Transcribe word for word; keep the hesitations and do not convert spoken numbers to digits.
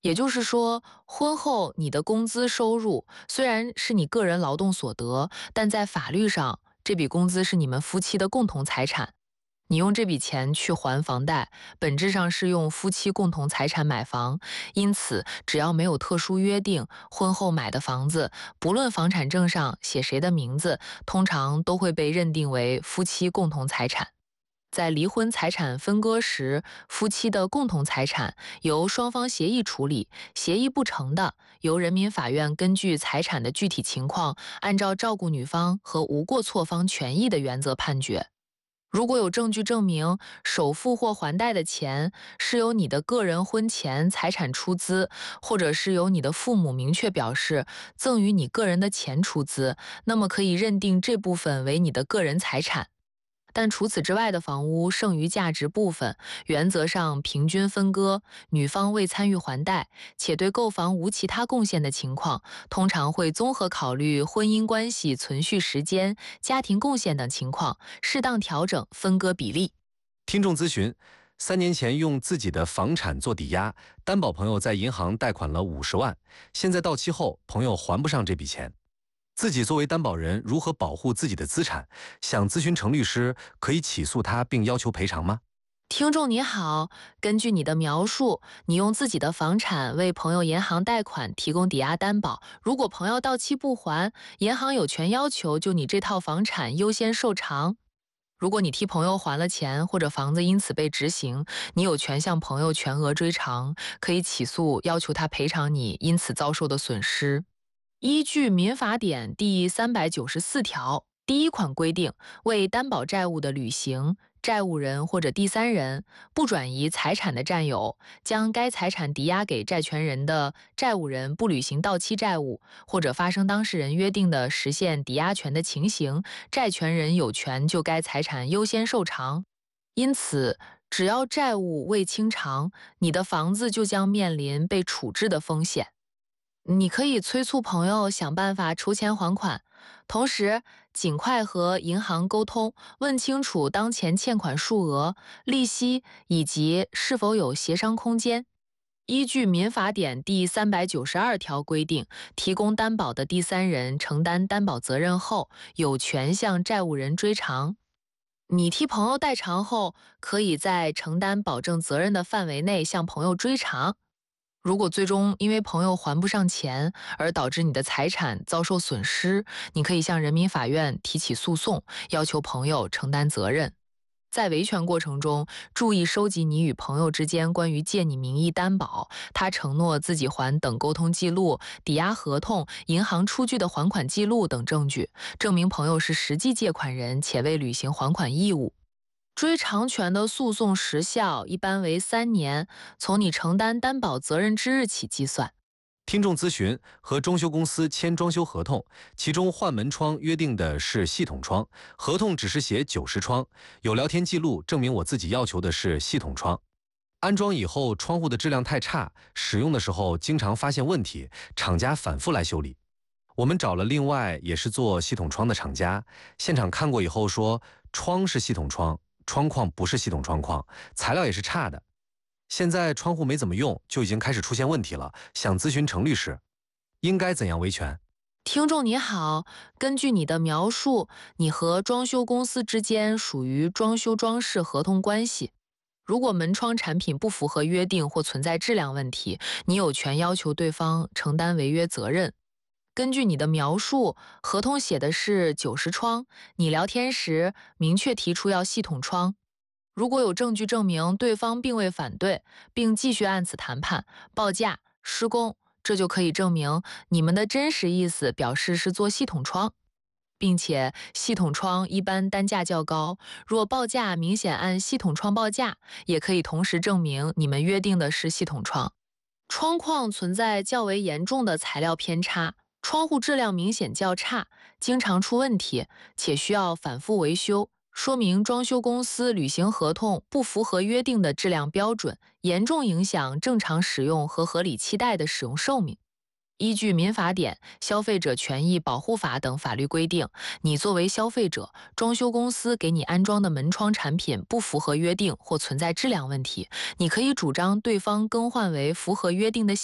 也就是说，婚后你的工资收入虽然是你个人劳动所得，但在法律上，这笔工资是你们夫妻的共同财产。你用这笔钱去还房贷，本质上是用夫妻共同财产买房，因此只要没有特殊约定，婚后买的房子，不论房产证上写谁的名字，通常都会被认定为夫妻共同财产。在离婚财产分割时，夫妻的共同财产由双方协议处理，协议不成的，由人民法院根据财产的具体情况，按照照顾女方和无过错方权益的原则判决。如果有证据证明首付或还贷的钱是由你的个人婚前财产出资，或者是由你的父母明确表示赠与你个人的钱出资，那么可以认定这部分为你的个人财产。但除此之外的房屋剩余价值部分，原则上平均分割，女方未参与还贷，且对购房无其他贡献的情况，通常会综合考虑婚姻关系存续时间、家庭贡献等情况，适当调整分割比例。 听众咨询：三年前用自己的房产做抵押，担保朋友在银行贷款了五十万，现在到期后，朋友还不上这笔钱。自己作为担保人，如何保护自己的资产？想咨询程律师，可以起诉他并要求赔偿吗？ 听众你好，根据你的描述，你用自己的房产为朋友银行贷款提供抵押担保，如果朋友到期不还，银行有权要求就你这套房产优先受偿。如果你替朋友还了钱，或者房子因此被执行，你有权向朋友全额追偿，可以起诉要求他赔偿你因此遭受的损失。依据民法典第三百九十四条第一款规定，为担保债务的履行，债务人或者第三人不转移财产的占有，将该财产抵押给债权人的债务人不履行到期债务，或者发生当事人约定的实现抵押权的情形，债权人有权就该财产优先受偿。因此，只要债务未清偿，你的房子就将面临被处置的风险。你可以催促朋友想办法出钱还款，同时尽快和银行沟通，问清楚当前欠款数额、利息以及是否有协商空间。依据民法典第三百九十二条规定，提供担保的第三人承担担保责任后，有权向债务人追偿。你替朋友代偿后，可以在承担保证责任的范围内向朋友追偿。如果最终因为朋友还不上钱而导致你的财产遭受损失，你可以向人民法院提起诉讼，要求朋友承担责任。在维权过程中，注意收集你与朋友之间关于借你名义担保、他承诺自己还等沟通记录、抵押合同、银行出具的还款记录等证据，证明朋友是实际借款人且未履行还款义务。追偿权的诉讼时效一般为三年，从你承担担保责任之日起计算。 听众咨询：和装修公司签装修合同，其中换门窗约定的是系统窗，合同只是写九十窗，有聊天记录证明我自己要求的是系统窗。安装以后，窗户的质量太差，使用的时候经常发现问题，厂家反复来修理。我们找了另外也是做系统窗的厂家，现场看过以后说，窗是系统窗，窗框不是系统窗框，材料也是差的。现在窗户没怎么用，就已经开始出现问题了，想咨询程律师，应该怎样维权？ 听众你好，根据你的描述，你和装修公司之间属于装修装饰合同关系。如果门窗产品不符合约定或存在质量问题，你有权要求对方承担违约责任。根据你的描述，合同写的是九十窗，你聊天时明确提出要系统窗。如果有证据证明对方并未反对，并继续按此谈判、报价、施工，这就可以证明你们的真实意思表示是做系统窗，并且系统窗一般单价较高，若报价明显按系统窗报价，也可以同时证明你们约定的是系统窗。窗框存在较为严重的材料偏差，窗户质量明显较差，经常出问题，且需要反复维修，说明装修公司履行合同不符合约定的质量标准，严重影响正常使用和合理期待的使用寿命。依据民法典、消费者权益保护法等法律规定，你作为消费者，装修公司给你安装的门窗产品不符合约定或存在质量问题，你可以主张对方更换为符合约定的